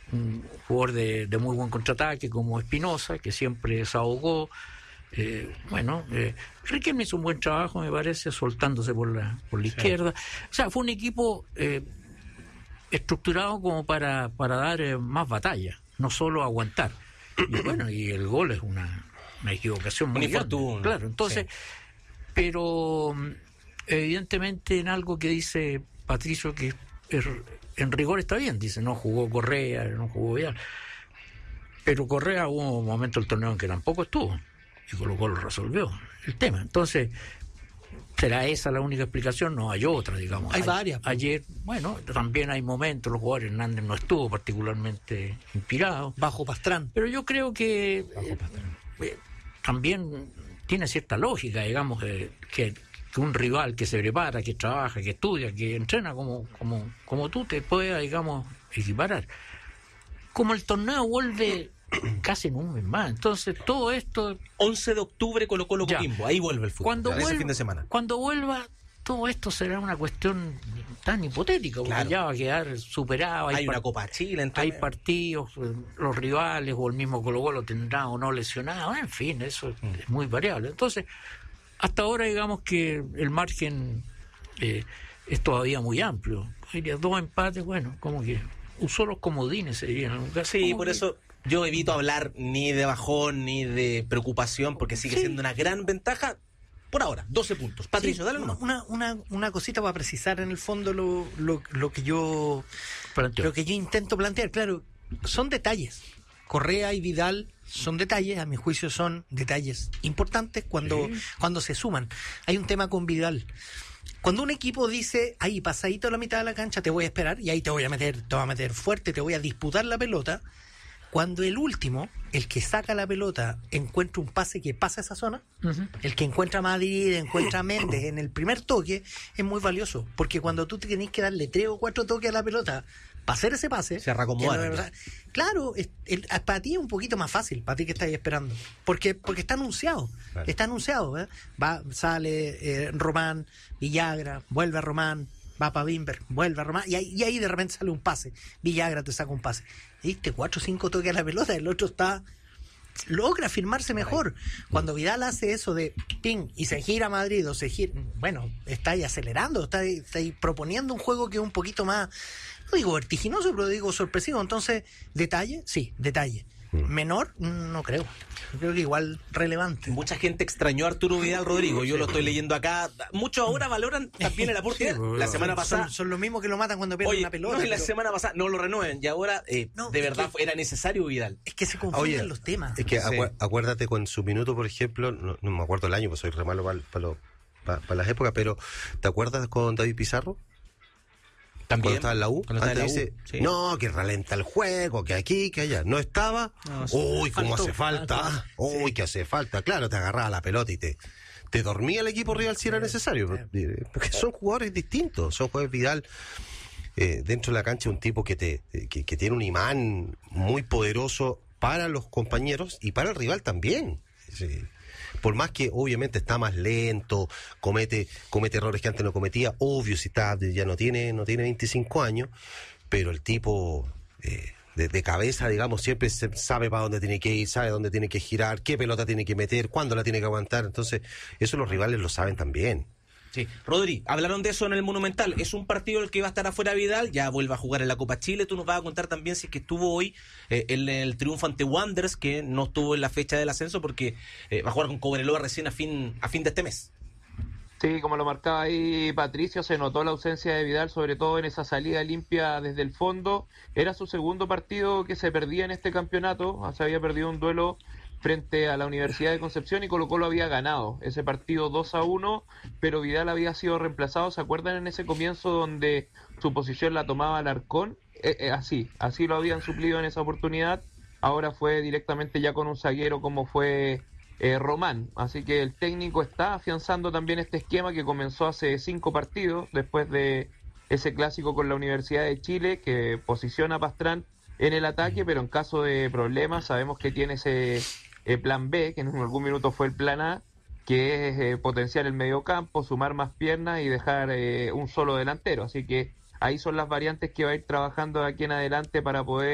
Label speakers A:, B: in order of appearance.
A: un jugador de muy buen contraataque como Espinosa, que siempre se ahogó. Riquelme hizo un buen trabajo, me parece, soltándose por la izquierda. O sea, fue un equipo estructurado como para dar más batalla, no solo aguantar. Y el gol es una equivocación muy grande. Claro, entonces, pero evidentemente en algo que dice Patricio, que en rigor está bien, dice, no jugó Correa, no jugó Vidal, pero Correa hubo un momento del torneo en que tampoco estuvo, y Colo-Colo resolvió el tema. Entonces, ¿será esa la única explicación? No, hay otra, digamos.
B: Hay varias.
A: Ayer, también hay momentos, los jugadores, Hernández no estuvo particularmente inspirado.
B: Bajo Pastrán.
A: Pero yo creo que también tiene cierta lógica, digamos, que un rival que se prepara, que trabaja, que estudia, que entrena como tú, te pueda, digamos, equiparar. Como el torneo vuelve casi en un mes más, entonces todo esto...
C: 11 de octubre Colo-Colo Coquimbo, ahí vuelve el fútbol, ese fin de semana.
A: Cuando vuelva, todo esto será una cuestión tan hipotética, porque ya va a quedar superado.
C: Hay una Copa Chile,
A: entonces, hay partidos, los rivales o el mismo Colo-Colo tendrá o no lesionado, en fin, eso es muy variable. Entonces, hasta ahora digamos que el margen es todavía muy amplio. Diría 2 empates, como que usó los comodines, se diría en algún caso.
C: Sí, por eso yo evito hablar ni de bajón ni de preocupación, porque sigue siendo una gran ventaja. Por ahora, 12 puntos. Patricio, dale nomás.
B: Una cosita para precisar en el fondo lo que yo intento plantear. Claro, son detalles. Correa y Vidal son detalles, a mi juicio son detalles importantes cuando se suman. Hay un tema con Vidal. Cuando un equipo dice, ahí pasadito a la mitad de la cancha te voy a esperar y ahí te voy a meter fuerte, te voy a disputar la pelota. Cuando el último, el que saca la pelota, encuentra un pase que pasa esa zona, el que encuentra a Madrid, encuentra a Méndez en el primer toque, es muy valioso. Porque cuando tú tenés que darle 3 o 4 toques a la pelota para hacer ese pase,
C: se reacomoda.
B: Claro, para ti es un poquito más fácil, para ti que estás esperando. Porque está anunciado. Claro. Está anunciado. Sale Román, Villagra, vuelve a Román, va para Bimber, vuelve a Román, y ahí de repente sale un pase. Villagra te saca un pase. Diste 4 o 5 toques a la pelota, el otro logra firmarse mejor. Cuando Vidal hace eso de ping y se gira a Madrid o se gira, está ahí acelerando, está ahí proponiendo un juego que es un poquito más, no digo vertiginoso, pero digo sorpresivo. Entonces, detalle, sí, detalle. Menor, no creo. Yo creo que igual relevante.
C: Mucha gente extrañó a Arturo Vidal, Rodrigo. Yo lo estoy leyendo acá. Muchos ahora valoran también el aporte. La semana pasada.
B: Son los mismos que lo matan cuando pierden una pelota.
C: La semana pasada no lo renueven. Y ahora, de verdad, era necesario Vidal.
B: Es que se confunden los temas.
D: Es que acuérdate con su minuto, por ejemplo. No me acuerdo el año, pues soy re malo para las épocas. Pero ¿te acuerdas con David Pizarro?
C: También.
D: Cuando estaba en la U, antes dice, no, que ralenta el juego, que aquí, que allá. No estaba, uy, cómo hace falta, uy, que hace falta. Claro, te agarraba la pelota y te dormía el equipo rival si era necesario. Porque son jugadores distintos, son jugadores. Vidal, dentro de la cancha, un tipo que tiene un imán muy poderoso para los compañeros y para el rival también. Sí. Por más que obviamente está más lento, comete errores que antes no cometía, obvio si ya no tiene 25 años, pero el tipo de cabeza, digamos, siempre sabe para dónde tiene que ir, sabe dónde tiene que girar, qué pelota tiene que meter, cuándo la tiene que aguantar. Entonces, eso los rivales lo saben también.
C: Sí. Rodri, hablaron de eso en el Monumental. Es un partido el que va a estar afuera Vidal, ya vuelve a jugar en la Copa Chile. Tú nos vas a contar también si es que estuvo hoy en el triunfo ante Wanderers, que no estuvo en la fecha del ascenso porque va a jugar con Cobreloa recién a fin de este mes.
E: Sí, como lo marcaba ahí Patricio, se notó la ausencia de Vidal, sobre todo en esa salida limpia desde el fondo. Era su segundo partido que se perdía en este campeonato. Se había perdido un duelo frente a la Universidad de Concepción y Colo-Colo había ganado ese partido 2-1, pero Vidal había sido reemplazado. ¿Se acuerdan en ese comienzo donde su posición la tomaba Alarcón? Así lo habían suplido en esa oportunidad. Ahora fue directamente ya con un zaguero como fue Román. Así que el técnico está afianzando también este esquema que comenzó hace 5 partidos, después de ese clásico con la Universidad de Chile, que posiciona a Pastrán en el ataque, pero en caso de problemas sabemos que tiene ese plan B, que en algún minuto fue el plan A, que es potenciar el mediocampo, sumar más piernas y dejar un solo delantero. Así que ahí son las variantes que va a ir trabajando de aquí en adelante para poder